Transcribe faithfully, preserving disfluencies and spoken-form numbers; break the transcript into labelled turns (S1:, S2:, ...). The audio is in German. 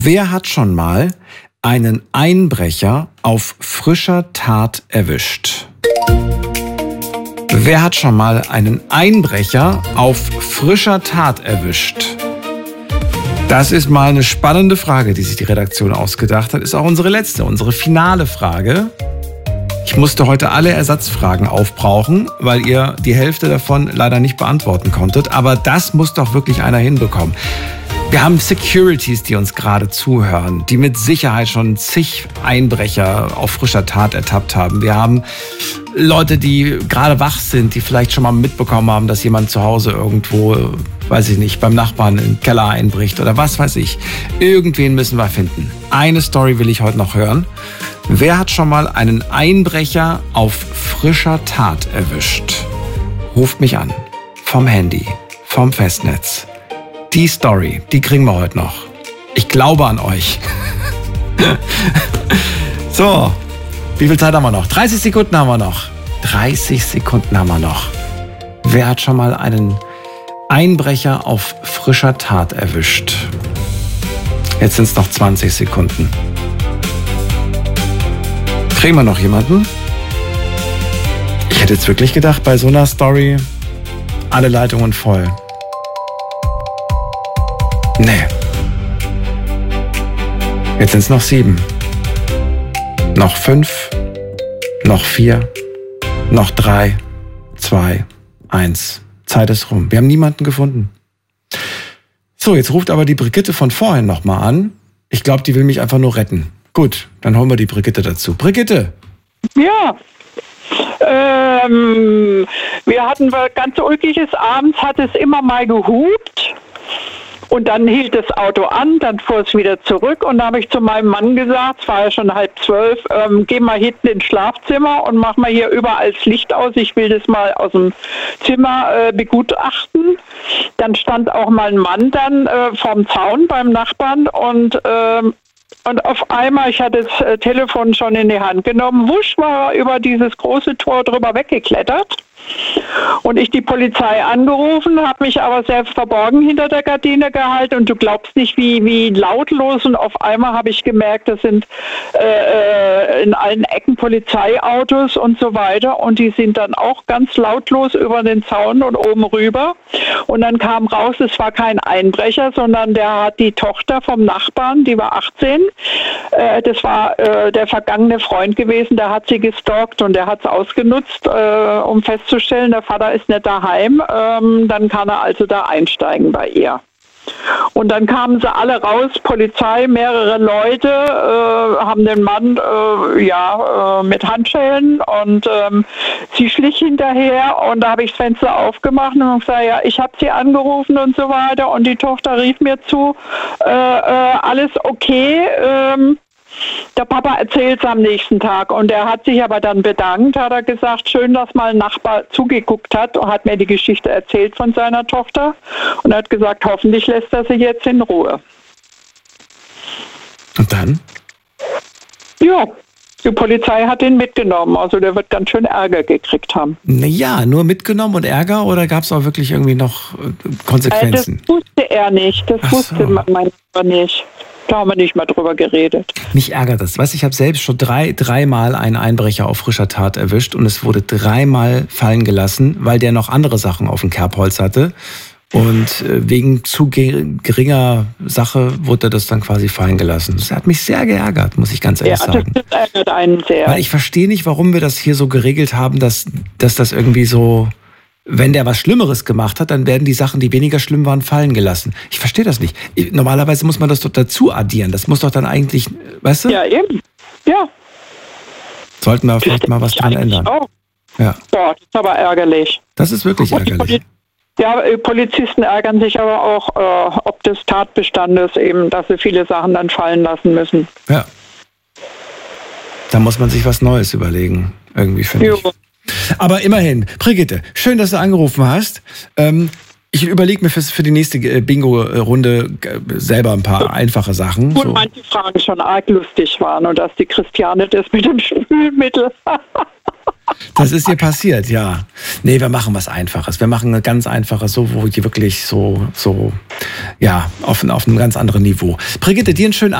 S1: Wer hat schon mal einen Einbrecher auf frischer Tat erwischt? Wer hat schon mal einen Einbrecher auf frischer Tat erwischt? Das ist mal eine spannende Frage, die sich die Redaktion ausgedacht hat. Ist auch unsere letzte, unsere finale Frage. Ich musste heute alle Ersatzfragen aufbrauchen, weil ihr die Hälfte davon leider nicht beantworten konntet. Aber das muss doch wirklich einer hinbekommen. Wir haben Securities, die uns gerade zuhören, die mit Sicherheit schon zig Einbrecher auf frischer Tat ertappt haben. Wir haben Leute, die gerade wach sind, die vielleicht schon mal mitbekommen haben, dass jemand zu Hause irgendwo, weiß ich nicht, beim Nachbarn in den Keller einbricht oder was weiß ich. Irgendwen müssen wir finden. Eine Story will ich heute noch hören. Wer hat schon mal einen Einbrecher auf frischer Tat erwischt? Ruft mich an. Vom Handy, vom Festnetz. Die Story, die kriegen wir heute noch. Ich glaube an euch. So, wie viel Zeit haben wir noch? dreißig Sekunden haben wir noch. dreißig Sekunden haben wir noch. Wer hat schon mal einen Einbrecher auf frischer Tat erwischt? Jetzt sind es noch zwanzig Sekunden. Kriegen wir noch jemanden? Ich hätte jetzt wirklich gedacht, bei so einer Story alle Leitungen voll. Nee. Jetzt sind es noch sieben. Noch fünf. Noch vier. Noch drei. Zwei. Eins. Zeit ist rum. Wir haben niemanden gefunden. So, jetzt ruft aber die Brigitte von vorhin nochmal an. Ich glaube, die will mich einfach nur retten. Gut, dann holen wir die Brigitte dazu. Brigitte!
S2: Ja. Ähm, wir hatten ganz ulkiges. Abends hat es immer mal gehupt. Und dann hielt das Auto an, dann fuhr es wieder zurück und da habe ich zu meinem Mann gesagt, es war ja schon halb zwölf, ähm, geh mal hinten ins Schlafzimmer und mach mal hier überall das Licht aus, ich will das mal aus dem Zimmer äh, begutachten. Dann stand auch mal ein Mann dann äh, vorm Zaun beim Nachbarn und ähm, Und auf einmal, ich hatte das äh, Telefon schon in die Hand genommen, wusch war er über dieses große Tor drüber weggeklettert. Und ich die Polizei angerufen, habe mich aber selbst verborgen hinter der Gardine gehalten und du glaubst nicht, wie, wie lautlos und auf einmal habe ich gemerkt, das sind äh, in allen Ecken Polizeiautos und so weiter und die sind dann auch ganz lautlos über den Zaun und oben rüber und dann kam raus, es war kein Einbrecher, sondern der hat die Tochter vom Nachbarn, die war achtzehn, äh, das war äh, der vergangene Freund gewesen, der hat sie gestalkt und der hat es ausgenutzt, äh, um festzustellen, der Vater ist nicht daheim, ähm, dann kann er also da einsteigen bei ihr. Und dann kamen sie alle raus, Polizei, mehrere Leute, äh, haben den Mann äh, ja äh, mit Handschellen und ähm, sie schlich hinterher und da habe ich das Fenster aufgemacht und gesagt, ja, ich habe sie angerufen und so weiter und die Tochter rief mir zu, äh, äh, alles okay, ähm, der Papa erzählt es am nächsten Tag und er hat sich aber dann bedankt, hat er gesagt, schön, dass mal ein Nachbar zugeguckt hat und hat mir die Geschichte erzählt von seiner Tochter und hat gesagt, hoffentlich lässt er sie jetzt in Ruhe.
S1: Und dann?
S2: Ja, die Polizei hat ihn mitgenommen, also der wird ganz schön Ärger gekriegt haben.
S1: Naja, nur mitgenommen und Ärger oder gab es auch wirklich irgendwie noch Konsequenzen?
S2: Äh, das wusste er nicht, das
S1: Ach
S2: wusste
S1: so.
S2: mein Nachbar nicht. Da haben wir nicht mal drüber geredet.
S1: Mich ärgert das. Weißt, ich habe selbst schon drei, dreimal einen Einbrecher auf frischer Tat erwischt und es wurde dreimal fallen gelassen, weil der noch andere Sachen auf dem Kerbholz hatte. Und wegen zu geringer Sache wurde das dann quasi fallen gelassen. Das hat mich sehr geärgert, muss ich ganz ehrlich
S2: ja,
S1: sagen.
S2: Das ärgert einen sehr.
S1: Weil ich verstehe nicht, warum wir das hier so geregelt haben, dass, dass das irgendwie so, wenn der was Schlimmeres gemacht hat, dann werden die Sachen, die weniger schlimm waren, fallen gelassen. Ich verstehe das nicht. Normalerweise muss man das doch dazu addieren. Das muss doch dann eigentlich, weißt du?
S2: Ja, eben. Ja.
S1: Sollten wir vielleicht mal was dran ändern.
S2: Auch.
S1: Ja.
S2: Boah, das ist aber ärgerlich.
S1: Das ist wirklich
S2: Und die
S1: ärgerlich.
S2: Poli- Ja, Polizisten ärgern sich aber auch, äh, ob des Tatbestandes eben, dass sie viele Sachen dann fallen lassen müssen.
S1: Ja. Da muss man sich was Neues überlegen, irgendwie, finde
S2: Jo.
S1: ich. Aber immerhin, Brigitte, schön, dass du angerufen hast. Ähm, ich überlege mir für, für die nächste Bingo-Runde selber ein paar einfache Sachen.
S2: Und
S1: So.
S2: manche Fragen schon arg lustig waren und dass die Christiane das mit dem Spülmittel
S1: Das ist dir passiert, ja. Nee, wir machen was Einfaches. Wir machen ein ganz Einfaches, so, wo die wirklich so, so, ja, auf, auf einem ganz anderen Niveau. Brigitte, dir einen schönen